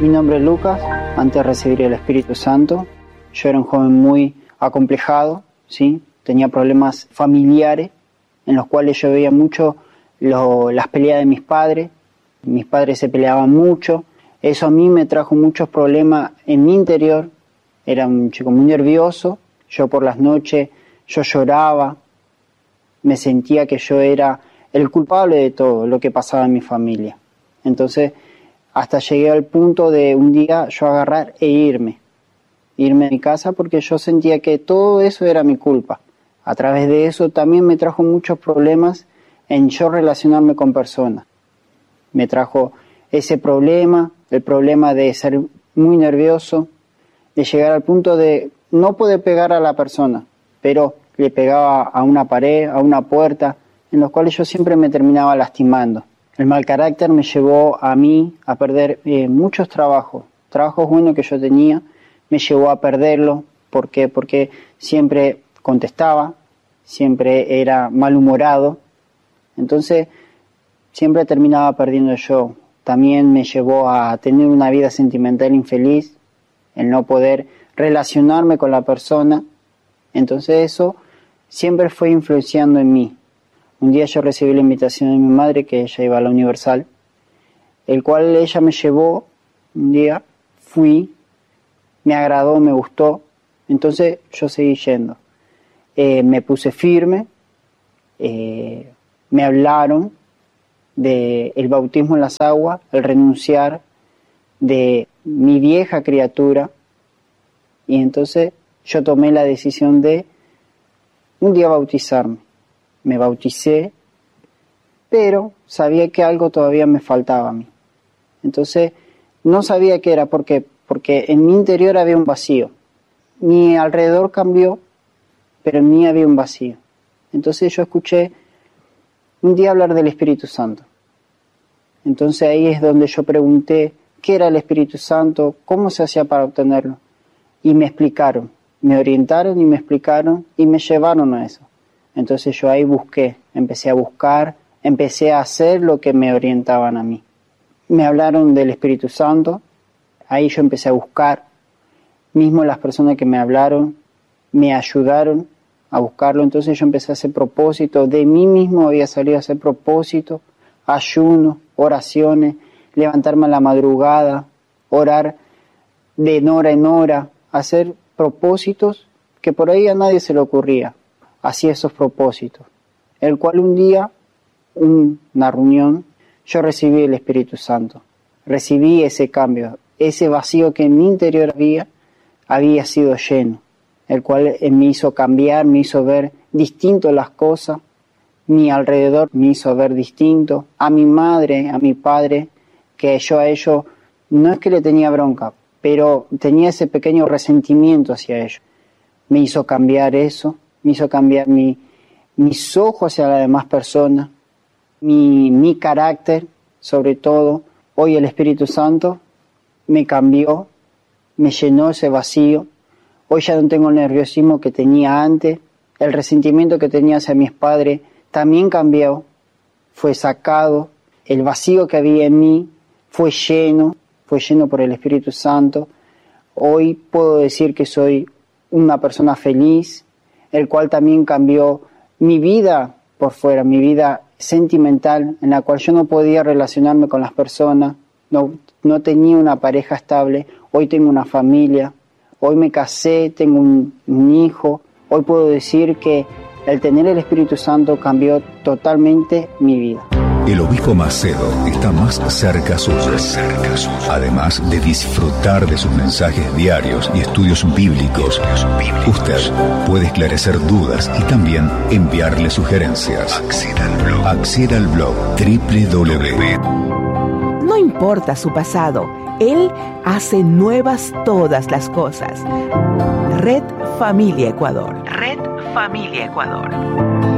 Mi nombre es Lucas. Antes de recibir el Espíritu Santo, yo era un joven muy acomplejado, ¿sí? Tenía problemas familiares en los cuales yo veía mucho las peleas de mis padres. Mis padres se peleaban mucho. Eso a mí me trajo muchos problemas en mi interior. Era un chico muy nervioso. Yo por las noches, yo lloraba. Me sentía que yo era el culpable de todo lo que pasaba en mi familia. Entonces, hasta llegué al punto de un día yo agarrar e irme a mi casa porque yo sentía que todo eso era mi culpa. A través de eso también me trajo muchos problemas en yo relacionarme con personas. Me trajo ese problema, el problema de ser muy nervioso, de llegar al punto de no poder pegar a la persona, pero le pegaba a una pared, a una puerta, en los cuales yo siempre me terminaba lastimando. El mal carácter me llevó a mí a perder muchos trabajos buenos que yo tenía, me llevó a perderlo. ¿Por qué? Porque siempre contestaba, siempre era malhumorado, entonces siempre terminaba perdiendo yo. También me llevó a tener una vida sentimental infeliz, el no poder relacionarme con la persona, entonces eso siempre fue influenciando en mí. Un día yo recibí la invitación de mi madre, que ella iba a la Universal, el cual ella me llevó, un día fui, me agradó, me gustó, entonces yo seguí yendo. Me puse firme, me hablaron del bautismo en las aguas, el renunciar de mi vieja criatura, y entonces yo tomé la decisión de un día bautizarme. Me bauticé, pero sabía que algo todavía me faltaba a mí. Entonces, no sabía qué era, porque en mi interior había un vacío. Mi alrededor cambió, pero en mí había un vacío. Entonces yo escuché un día hablar del Espíritu Santo. Entonces ahí es donde yo pregunté qué era el Espíritu Santo, cómo se hacía para obtenerlo. Y me explicaron, me orientaron y me explicaron y me llevaron a eso. Entonces yo ahí empecé a buscar, empecé a hacer lo que me orientaban a mí. Me hablaron del Espíritu Santo, ahí yo empecé a buscar. Mismo las personas que me hablaron me ayudaron a buscarlo, entonces yo empecé a hacer propósitos. De mí mismo había salido a hacer propósitos, ayunos, oraciones, levantarme a la madrugada, orar de hora en hora, hacer propósitos que por ahí a nadie se le ocurría. Hacía esos propósitos, el cual un día, una reunión, yo recibí el Espíritu Santo, recibí ese cambio, ese vacío que en mi interior había sido lleno, el cual me hizo cambiar, me hizo ver distinto las cosas, mi alrededor me hizo ver distinto, a mi madre, a mi padre, que yo a ellos no es que le tenía bronca, pero tenía ese pequeño resentimiento hacia ellos. Me hizo cambiar eso, me hizo cambiar mis ojos hacia las demás personas, mi carácter, sobre todo. Hoy el Espíritu Santo me cambió, me llenó ese vacío. Hoy ya no tengo el nerviosismo que tenía antes, el resentimiento que tenía hacia mis padres también cambió, fue sacado, el vacío que había en mí fue lleno por el Espíritu Santo. Hoy puedo decir que soy una persona feliz, el cual también cambió mi vida por fuera, mi vida sentimental, en la cual yo no podía relacionarme con las personas, no tenía una pareja estable. Hoy tengo una familia, hoy me casé, tengo un hijo. Hoy puedo decir que el tener el Espíritu Santo cambió totalmente mi vida. El obispo Macedo está más cerca suyo. Además de disfrutar de sus mensajes diarios y estudios bíblicos, usted puede esclarecer dudas y también enviarle sugerencias. Acceda al blog www. No importa su pasado, Él hace nuevas todas las cosas. Red Familia Ecuador.